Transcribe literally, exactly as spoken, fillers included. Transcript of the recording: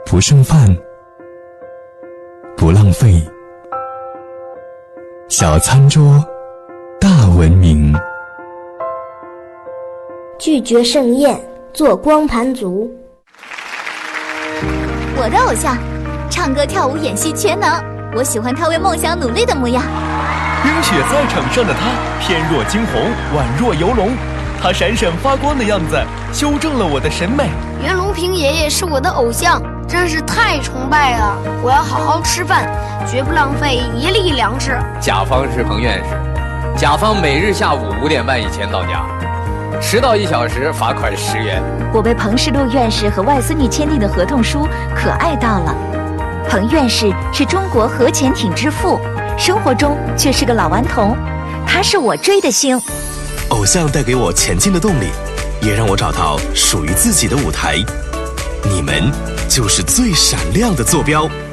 不剩饭，不浪费，小餐桌大文明。 拒绝盛宴，做光盘族。 我的偶像，唱歌跳舞演戏全能，我喜欢他为梦想努力的模样。 冰雪赛场上的他，翩若惊鸿，宛若游龙，他闪闪发光的样子，修正了我的审美。 袁隆平爷爷是我的偶像，真是太崇拜了！我要好好吃饭，绝不浪费一粒粮食。 甲方是彭院士，甲方每日下午五点半以前到家，迟到一小时罚款十元。 我被彭世禄院士和外孙女签订的合同书可爱到了。彭院士是中国核潜艇之父，生活中却是个老顽童，他是我追的星。 偶像带给我前进的动力，也让我找到属于自己的舞台。你们就是最闪亮的坐标。